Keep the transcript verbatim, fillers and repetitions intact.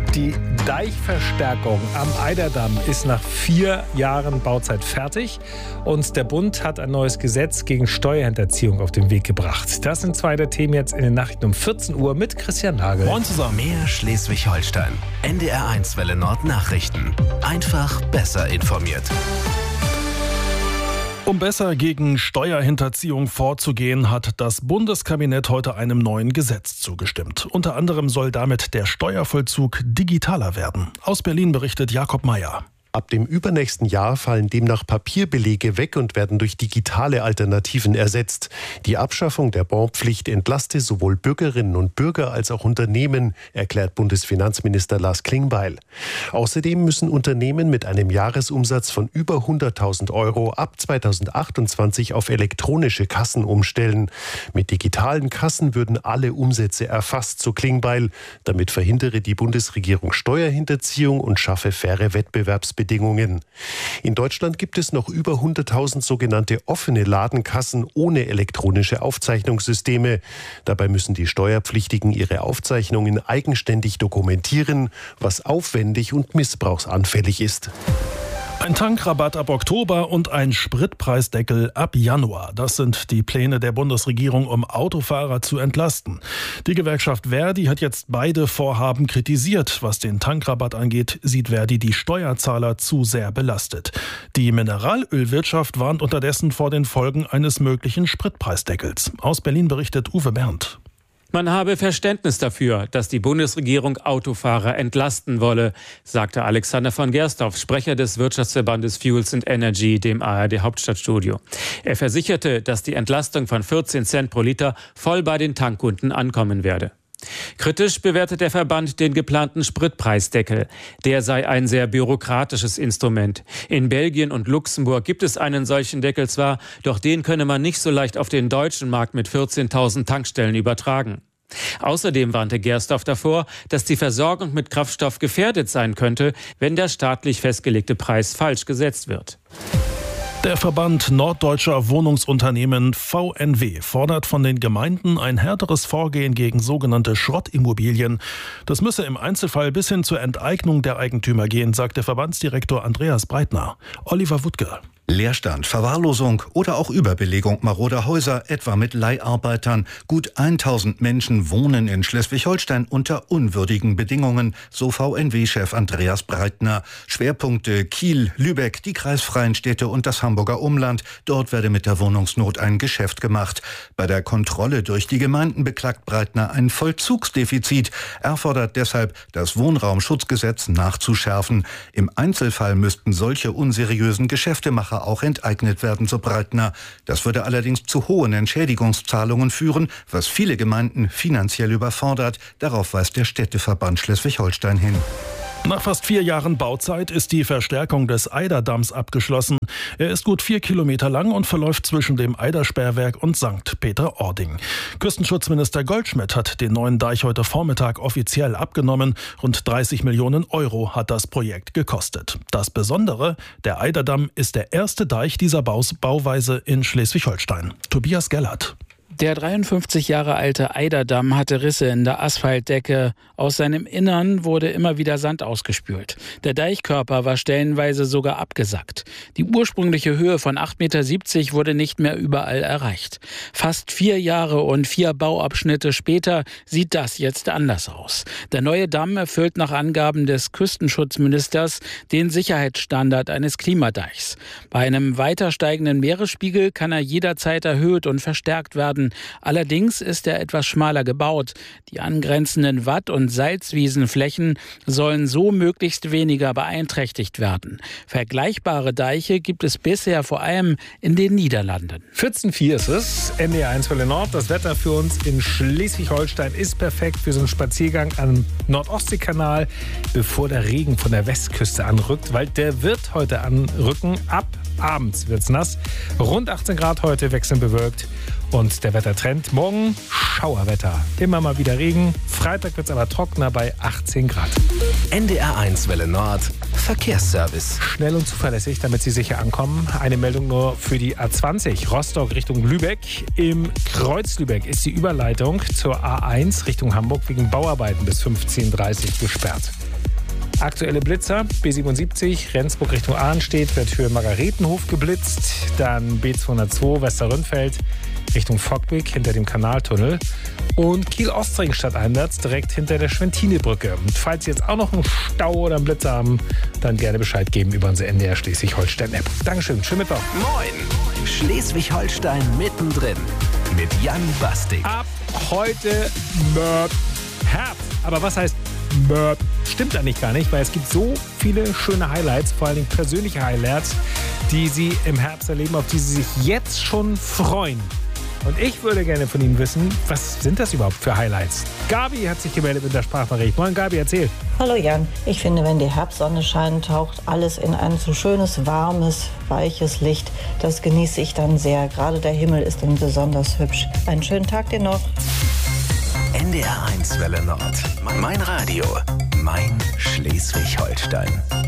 Die Deichverstärkung am Eiderdamm ist nach vier Jahren Bauzeit fertig und der Bund hat ein neues Gesetz gegen Steuerhinterziehung auf den Weg gebracht. Das sind zwei der Themen jetzt in den Nachrichten um vierzehn Uhr mit Christian Nagel. Moin zusammen. Mehr Schleswig-Holstein. N D R eins Welle Nord Nachrichten. Einfach besser informiert. Um besser gegen Steuerhinterziehung vorzugehen, hat das Bundeskabinett heute einem neuen Gesetz zugestimmt. Unter anderem soll damit der Steuervollzug digitaler werden. Aus Berlin berichtet Jakob Meyer. Ab dem übernächsten Jahr fallen demnach Papierbelege weg und werden durch digitale Alternativen ersetzt. Die Abschaffung der Bonpflicht entlaste sowohl Bürgerinnen und Bürger als auch Unternehmen, erklärt Bundesfinanzminister Lars Klingbeil. Außerdem müssen Unternehmen mit einem Jahresumsatz von über hunderttausend Euro ab zweitausendachtundzwanzig auf elektronische Kassen umstellen. Mit digitalen Kassen würden alle Umsätze erfasst, so Klingbeil. Damit verhindere die Bundesregierung Steuerhinterziehung und schaffe faire Wettbewerbsbedingungen. Bedingungen. In Deutschland gibt es noch über hunderttausend sogenannte offene Ladenkassen ohne elektronische Aufzeichnungssysteme. Dabei müssen die Steuerpflichtigen ihre Aufzeichnungen eigenständig dokumentieren, was aufwendig und missbrauchsanfällig ist. Ein Tankrabatt ab Oktober und ein Spritpreisdeckel ab Januar. Das sind die Pläne der Bundesregierung, um Autofahrer zu entlasten. Die Gewerkschaft Verdi hat jetzt beide Vorhaben kritisiert. Was den Tankrabatt angeht, sieht Verdi die Steuerzahler zu sehr belastet. Die Mineralölwirtschaft warnt unterdessen vor den Folgen eines möglichen Spritpreisdeckels. Aus Berlin berichtet Uwe Berndt. Man habe Verständnis dafür, dass die Bundesregierung Autofahrer entlasten wolle, sagte Alexander von Gersthoff, Sprecher des Wirtschaftsverbandes Fuels and Energy, dem A R D-Hauptstadtstudio. Er versicherte, dass die Entlastung von vierzehn Cent pro Liter voll bei den Tankkunden ankommen werde. Kritisch bewertet der Verband den geplanten Spritpreisdeckel. Der sei ein sehr bürokratisches Instrument. In Belgien und Luxemburg gibt es einen solchen Deckel zwar, doch den könne man nicht so leicht auf den deutschen Markt mit vierzehntausend Tankstellen übertragen. Außerdem warnte Gersthoff davor, dass die Versorgung mit Kraftstoff gefährdet sein könnte, wenn der staatlich festgelegte Preis falsch gesetzt wird. Der Verband Norddeutscher Wohnungsunternehmen V N W fordert von den Gemeinden ein härteres Vorgehen gegen sogenannte Schrottimmobilien. Das müsse im Einzelfall bis hin zur Enteignung der Eigentümer gehen, sagt der Verbandsdirektor Andreas Breitner. Oliver Wuttke. Leerstand, Verwahrlosung oder auch Überbelegung maroder Häuser, etwa mit Leiharbeitern. Gut tausend Menschen wohnen in Schleswig-Holstein unter unwürdigen Bedingungen, so V N W-Chef Andreas Breitner. Schwerpunkte Kiel, Lübeck, die kreisfreien Städte und das Hamburger Umland. Dort werde mit der Wohnungsnot ein Geschäft gemacht. Bei der Kontrolle durch die Gemeinden beklagt Breitner ein Vollzugsdefizit. Er fordert deshalb, das Wohnraumschutzgesetz nachzuschärfen. Im Einzelfall müssten solche unseriösen Geschäftemacher auch enteignet werden, so Breitner. Das würde allerdings zu hohen Entschädigungszahlungen führen, was viele Gemeinden finanziell überfordert. Darauf weist der Städteverband Schleswig-Holstein hin. Nach fast vier Jahren Bauzeit ist die Verstärkung des Eiderdamms abgeschlossen. Er ist gut vier Kilometer lang und verläuft zwischen dem Eidersperrwerk und Sankt Peter-Ording. Küstenschutzminister Goldschmidt hat den neuen Deich heute Vormittag offiziell abgenommen. Rund dreißig Millionen Euro hat das Projekt gekostet. Das Besondere, der Eiderdamm ist der erste Deich dieser Baus- Bauweise in Schleswig-Holstein. Tobias Gellert. Der dreiundfünfzig Jahre alte Eiderdamm hatte Risse in der Asphaltdecke. Aus seinem Innern wurde immer wieder Sand ausgespült. Der Deichkörper war stellenweise sogar abgesackt. Die ursprüngliche Höhe von acht Komma siebzig Meter wurde nicht mehr überall erreicht. Fast vier Jahre und vier Bauabschnitte später sieht das jetzt anders aus. Der neue Damm erfüllt nach Angaben des Küstenschutzministers den Sicherheitsstandard eines Klimadeichs. Bei einem weiter steigenden Meeresspiegel kann er jederzeit erhöht und verstärkt werden. Allerdings ist er etwas schmaler gebaut. Die angrenzenden Watt- und Salzwiesenflächen sollen so möglichst weniger beeinträchtigt werden. Vergleichbare Deiche gibt es bisher vor allem in den Niederlanden. vierzehn Uhr vier ist es, N D R eins Welle Nord. Das Wetter für uns in Schleswig-Holstein ist perfekt für so einen Spaziergang am Nordostseekanal, bevor der Regen von der Westküste anrückt, weil der wird heute anrücken. Ab abends wird's nass. Rund achtzehn Grad heute, wechselnd bewölkt. Und der Wettertrend, morgen Schauerwetter. Immer mal wieder Regen. Freitag wird es aber trockener bei achtzehn Grad. N D R eins Welle Nord, Verkehrsservice. Schnell und zuverlässig, damit Sie sicher ankommen. Eine Meldung nur für die A zwanzig, Rostock Richtung Lübeck. Im Kreuz Lübeck ist die Überleitung zur A eins Richtung Hamburg wegen Bauarbeiten bis fünfzehn Uhr dreißig gesperrt. Aktuelle Blitzer, B siebenundsiebzig, Rendsburg Richtung Arnstedt wird für Margaretenhof geblitzt. Dann B zweihundertzwei, Westerrönfeld Richtung Fockwick hinter dem Kanaltunnel. Und Kiel-Ostring Stadteinsatz direkt hinter der Schwentinebrücke. Und falls Sie jetzt auch noch einen Stau oder einen Blitzer haben, dann gerne Bescheid geben über unsere N D R Schleswig-Holstein-App. Dankeschön, schönen Mittwoch. Moin, Schleswig-Holstein mittendrin mit Jan Bastik. Ab heute Möp Herbst. Aber was heißt Möp? Stimmt eigentlich gar nicht, weil es gibt so viele schöne Highlights, vor allem persönliche Highlights, die Sie im Herbst erleben, auf die Sie sich jetzt schon freuen. Und ich würde gerne von Ihnen wissen, was sind das überhaupt für Highlights? Gabi hat sich gemeldet mit der Sprachnachricht. Moin Gabi, erzähl. Hallo Jan, ich finde, wenn die Herbstsonne scheint, taucht alles in ein so schönes, warmes, weiches Licht. Das genieße ich dann sehr. Gerade der Himmel ist dann besonders hübsch. Einen schönen Tag dir noch. N D R eins Welle Nord. Mein Radio. Mein Schleswig-Holstein.